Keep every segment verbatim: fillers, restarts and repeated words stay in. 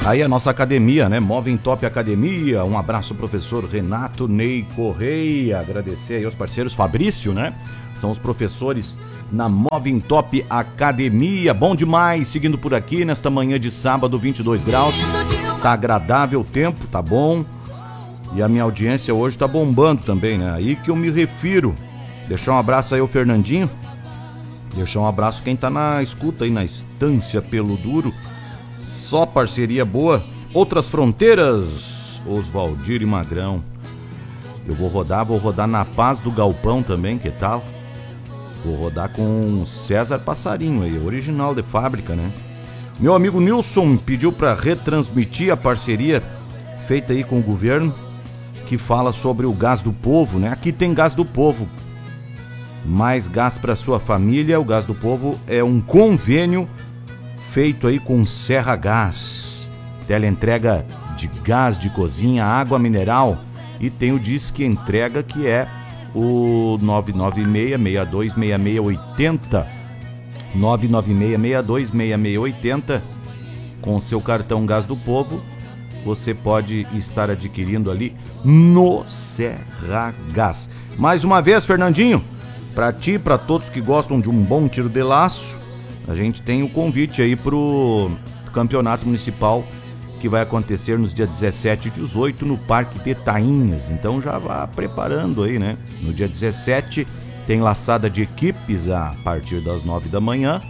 Aí a nossa academia, né? Movem Top Academia. Um abraço, professor Renato Ney Correia. Agradecer aí aos parceiros Fabrício, né? São os professores na Movem Top Academia. Bom demais, seguindo por aqui nesta manhã de sábado, vinte e dois graus. Tá agradável o tempo, tá bom. E a minha audiência hoje tá bombando também, né? Aí que eu me refiro. Deixar um abraço aí ao Fernandinho. Deixar um abraço quem tá na escuta aí na Estância Pelo Duro. Só parceria boa. Outras Fronteiras, Oswaldir e Magrão. Eu vou rodar, vou rodar na Paz do Galpão também, que tal? Vou rodar com César Passarinho aí, original de fábrica, né? Meu amigo Nilson pediu para retransmitir a parceria feita aí com o governo, que fala sobre o gás do povo, né? Aqui tem gás do povo. Mais gás para sua família. O gás do povo é um convênio feito aí com Serra Gás. Teleentrega de gás de cozinha, água mineral. E tem o Disque Entrega, que é o nove nove seis, seis dois seis seis oito zero. nove nove seis, seis dois seis seis oito zero. Com seu cartão Gás do Povo, você pode estar adquirindo ali no Serra Gás. Mais uma vez, Fernandinho, para ti, para todos que gostam de um bom tiro de laço, a gente tem o convite aí pro campeonato municipal que vai acontecer nos dias dezessete e dezoito no Parque de Tainhas. Então já vá preparando aí, né? No dia dezessete tem laçada de equipes a partir das nove da manhã.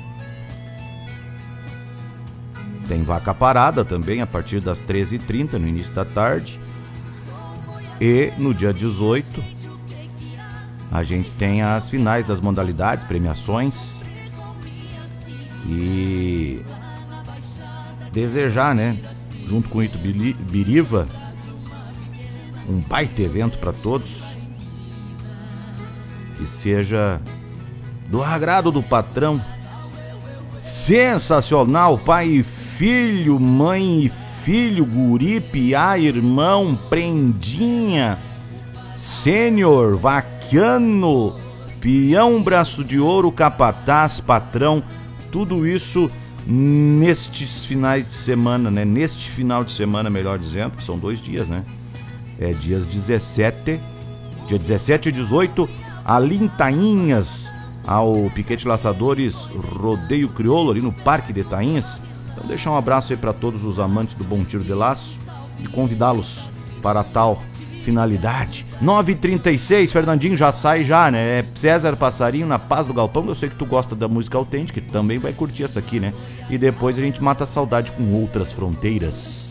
Tem vaca parada também a partir das treze e trinta no início da tarde. E no dia dezoito a gente tem as finais das modalidades, premiações. E desejar, né, junto com o Itubiriva, um baita evento para todos, que seja do agrado do patrão. Sensacional, pai e filho, mãe e filho, guri, piá, irmão, prendinha, sênior, vaquiano, peão, braço de ouro, capataz, patrão, tudo isso nestes finais de semana, né? Neste final de semana, melhor dizendo, que são dois dias, né? É dias dezessete, dia dezessete e dezoito, ali em Tainhas, ao Piquete Laçadores Rodeio Crioulo, ali no Parque de Tainhas. Então deixar um abraço aí para todos os amantes do bom tiro de laço e convidá-los para tal finalidade. nove e trinta e seis, Fernandinho já sai já, né? É César Passarinho na Paz do Galpão. Eu sei que tu gosta da música autêntica, que também vai curtir essa aqui, né? E depois a gente mata a saudade com Outras Fronteiras.